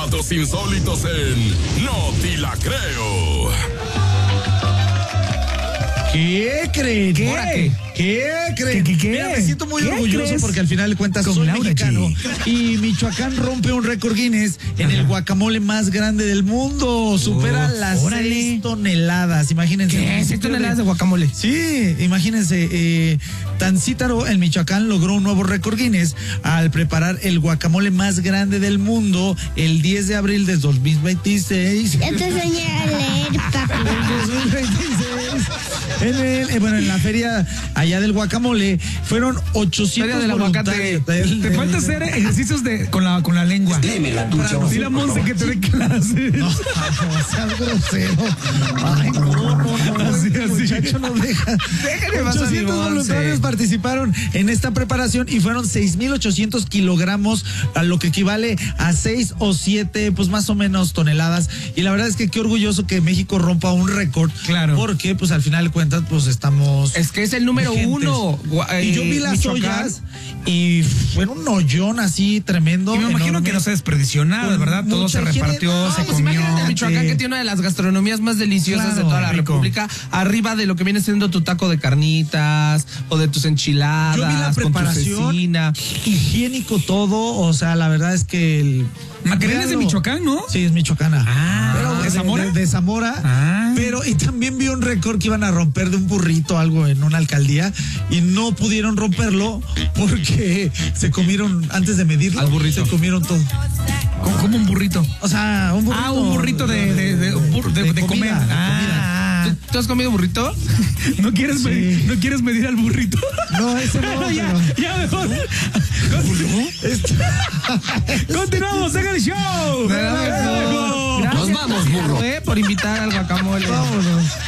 datos insólitos en No Te La Creo. ¿Qué creen? ¿Qué creen? Mira, me siento muy orgulloso porque al final de cuentas soy mexicano y Michoacán rompe un récord Guinness en el guacamole más grande del mundo. Supera las 6 toneladas. Imagínense. ¿Qué? 6 toneladas de guacamole. Sí, imagínense. Tancítaro, en Michoacán, logró un nuevo récord Guinness al preparar el guacamole más grande del mundo el 10 de abril de 2026. Ya te enseñé a leer, papi. En la feria allá del guacamole fueron 800 del aguacate. Te falta hacer ejercicios con la lengua. Dile a Monse que te dé clases. No, seas grosero. Ay, no. Así. Muchacho no deja. Déjale pasar, 800 voluntarios participaron en esta preparación y fueron 6,800 kilogramos, a lo que equivale a 6 o 7, pues más o menos toneladas. Y la verdad es que qué orgulloso que México rompa un récord. Claro. Porque, pues al final de cuentas, pues estamos. Es que es el número vigentes. 1. Y yo vi las Michoacán. ollas y fue un hoyón así tremendo. Y me imagino enorme. que no se desperdició nada, Con ¿verdad? Todo mucha se repartió, higiene. se Pues comió. imagínate Michoacán, que tiene una de las gastronomías más deliciosas Claro, de toda la rico. República, arriba de lo que viene siendo tu taco de carnitas o de tus enchiladas, Yo vi la con tu preparación, cecina. higiénico todo, o sea, la verdad es que Macarena es de Michoacán, ¿no? Sí, es michoacana. Ah, ¿de Zamora? De Zamora. Ah. Pero, y también vi un récord que iban a romper de un burrito, algo en una alcaldía, y no pudieron romperlo porque se comieron, antes de medirlo, Al burrito. se comieron todo. Como un burrito. O sea, un burrito. Un burrito de comer. comida, de comida. ¿Tú has comido burrito? ¿No quieres, Sí. ¿No quieres medir al burrito? No, ese no. ya mejor. Continuamos en el show. Gracias, Nos vamos, burro. por invitar al guacamole. Vámonos.